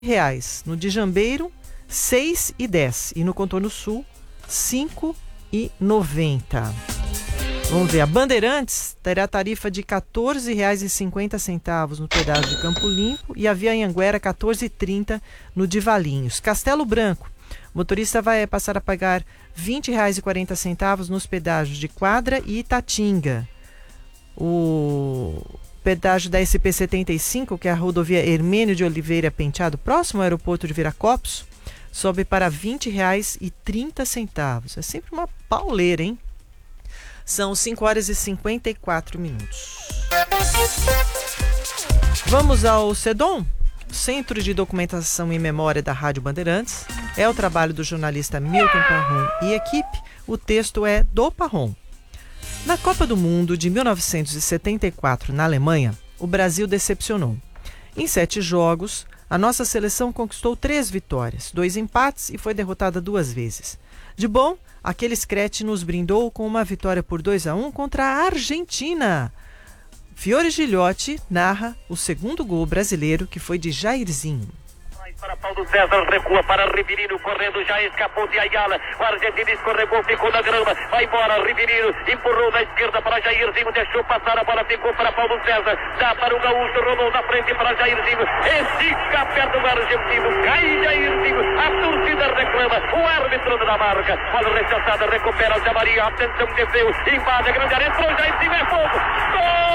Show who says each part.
Speaker 1: reais. No de Jambeiro, 6,10. E no Contorno Sul, 5,90. Vamos ver, a Bandeirantes terá tarifa de R$ 14,50 no pedágio de Campo Limpo e a Via Anhanguera R$ 14,30 no de Valinhos. Castelo Branco, o motorista vai passar a pagar R$ 20,40 nos pedágios de Quadra e Itatinga. O pedágio da SP-75, que é a rodovia Hermênio de Oliveira Penteado, próximo ao aeroporto de Viracopos, sobe para R$ 20,30. É sempre uma pauleira, hein? São 5h54. Vamos ao CEDOM, Centro de Documentação e Memória da Rádio Bandeirantes. É o trabalho do jornalista Milton Parron e equipe. O texto é do Parron. Na Copa do Mundo de 1974, na Alemanha, o Brasil decepcionou. Em 7 jogos, a nossa seleção conquistou 3 vitórias, 2 empates e foi derrotada 2 vezes. De bom, aquele Screte nos brindou com uma vitória por 2-1 contra a Argentina. Fiore Gigliotti narra o segundo gol brasileiro, que foi de Jairzinho.
Speaker 2: Para Paulo César, recua para Riverino, correndo, já escapou de Ayala, o argentino escorregou, ficou na grama, vai embora, Riverino, empurrou na esquerda para Jairzinho, deixou passar a bola, ficou para Paulo César, dá para o Gaúcho, rolou na frente para Jairzinho, estica perto do argentino, cai Jairzinho, a torcida reclama, o árbitro da marca, bola rechaçada, recupera o Jamaria, atenção, defeu, invade a grande área, entrou Jairzinho, é fogo, gol!